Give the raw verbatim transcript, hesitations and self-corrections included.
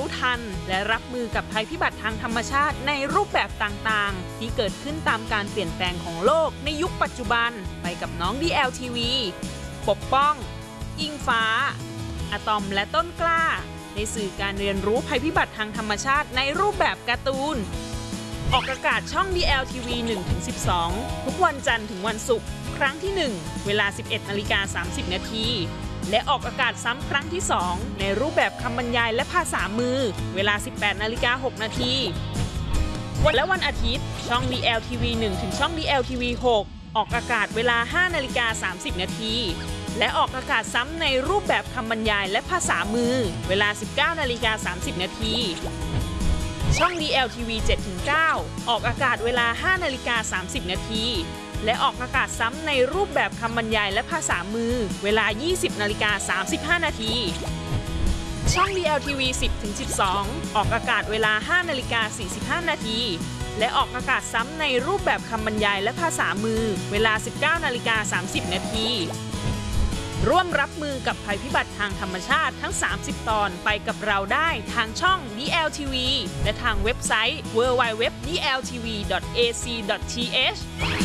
ทันและรับมือกับภัยพิบัติทางธรรมชาติในรูปแบบต่างๆที่เกิดขึ้นตามการเปลี่ยนแปลงของโลกในยุคปัจจุบันไปกับน้อง ดี แอล ที วี ปกป้องอิงฟ้าอะตอมและต้นกล้าในสื่อการเรียนรู้ภัยพิบัติทางธรรมชาติในรูปแบบการ์ตูนออกอากาศช่อง ดี แอล ที วี หนึ่งถึงสิบสอง ทุกวันจันทร์ถึงวันศุกร์ครั้งที่ หนึ่ง เวลา สิบเอ็ดนาฬิกาสามสิบนาทีและออกอากาศซ้ำครั้งที่ สอง ในรูปแบบคำบรรยายและภาษามือเวลา สิบแปดนาฬิกาหกนาทีวันและวันอาทิตย์ช่อง ดี แอล ที วี หนึ่ง ถึงช่อง ดี แอล ที วี หก ออกอากาศเวลา ห้านาฬิกาสามสิบนาทีและออกอากาศซ้ำในรูปแบบคำบรรยายและภาษามือเวลา สิบเก้านาฬิกาสามสิบนาทีช่อง ดี แอล ที วี เจ็ดถึงเก้า ออกอากาศเวลา ห้านาฬิกาสามสิบนาทีและออกอากาศซ้ำในรูปแบบคำบรรยายและภาษามือเวลา ยี่สิบนาฬิกาสามสิบห้านาทีช่อง ดี แอล ที วี สิบถึงสิบสอง ออกอากาศเวลา ห้านาฬิกาสี่สิบห้านาทีและออกอากาศซ้ำในรูปแบบคำบรรยายและภาษามือเวลา สิบเก้านาฬิกาสามสิบนาทีร่วมรับมือกับภัยพิบัติทางธรรมชาติทั้ง สามสิบ ตอนไปกับเราได้ทางช่อง ดี แอล ที วี และทางเว็บไซต์ ดับเบิลยู ดับเบิลยู ดับเบิลยู ดอท ดี แอล ที วี ดอท เอ ซี ดอท ที เอช